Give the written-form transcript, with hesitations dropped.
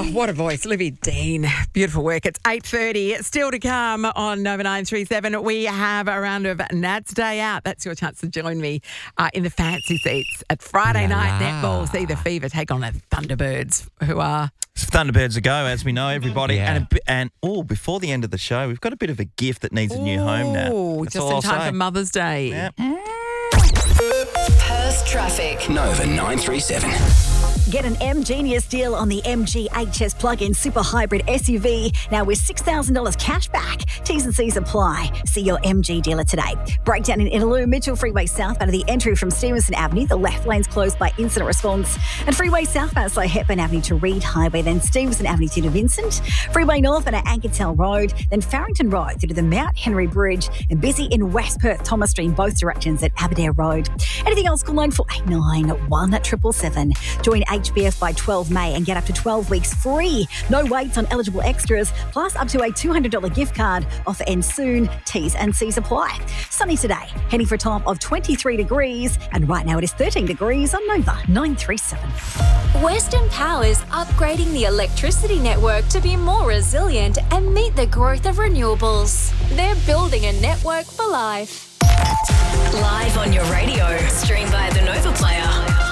Oh, what a voice. Livy Dean. Beautiful work. It's 8:30. Still to come on Nova 937. We have a round of Nat's Day Out. That's your chance to join me in the fancy seats at Friday night netball. See the Fever take on the Thunderbirds, who are... Thunderbirds a go, as we know, everybody. Yeah. And before the end of the show, we've got a bit of a gift that needs a new home now. Oh, That's just all in I'll time say. for Mother's Day. Yep. Perth traffic. Nova 937. Get an M-Genius deal on the MG HS plug-in super hybrid SUV now with $6,000 cash back. T's and C's apply. See your MG dealer today. Breakdown in Innaloo, Mitchell Freeway southbound of the entry from Stevenson Avenue. The left lane's closed by incident response. And Freeway southbound, so Hepburn Avenue to Reed Highway, then Stevenson Avenue to Vincent. Freeway northbound at Ankertel Road, then Farrington Road through to the Mount Henry Bridge. And busy in West Perth, Thomas Street, both directions at Aberdare Road. Anything else, call 9489 1777. Join HBF by 12 May and get up to 12 weeks free. No waits on eligible extras, plus up to a $200 gift card. Offer ends soon. T's and C's apply. Sunny today, heading for a top of 23 degrees. And right now it is 13 degrees on Nova 937. Western Power is upgrading the electricity network to be more resilient and meet the growth of renewables. They're building a network for life. Live on your radio. Stream via the Nova Player.